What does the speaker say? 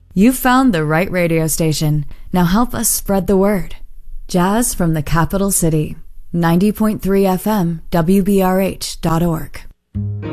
You found the right radio station. Now help us spread the word. Jazz from the capital city. 90.3 FM, WBRH.org.